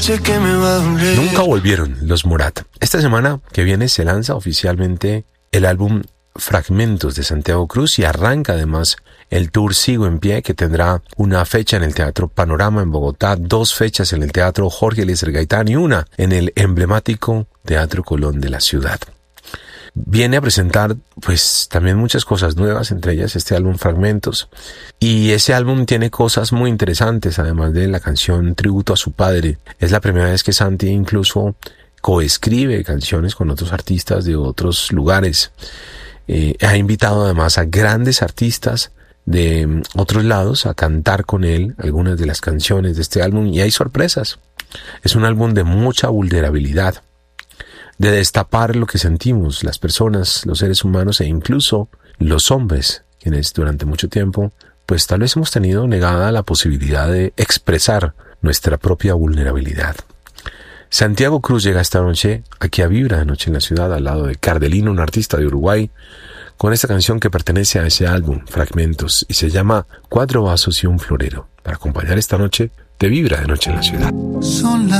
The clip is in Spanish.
Sé que me va a doler. Nunca volvieron los Morat. Esta semana que viene se lanza oficialmente el álbum Fragmentos de Santiago Cruz y arranca además el tour Sigo en Pie, que tendrá una fecha en el Teatro Panorama en Bogotá, 2 fechas en el Teatro Jorge Eliezer Gaitán y una en el emblemático Teatro Colón de la ciudad. Viene a presentar pues también muchas cosas nuevas, entre ellas este álbum Fragmentos, y ese álbum tiene cosas muy interesantes, además de la canción Tributo a su padre. Es la primera vez que Santi incluso coescribe canciones con otros artistas de otros lugares. Ha invitado además a grandes artistas de otros lados a cantar con él algunas de las canciones de este álbum, y hay sorpresas. Es un álbum de mucha vulnerabilidad, de destapar lo que sentimos las personas, los seres humanos e incluso los hombres, quienes durante mucho tiempo pues tal vez hemos tenido negada la posibilidad de expresar nuestra propia vulnerabilidad. Santiago Cruz llega esta noche aquí a Vibra de Noche en la Ciudad, al lado de Cardelino, un artista de Uruguay, con esta canción que pertenece a ese álbum, Fragmentos, y se llama 4 vasos y un florero, para acompañar esta noche de Vibra de Noche en la Ciudad. Son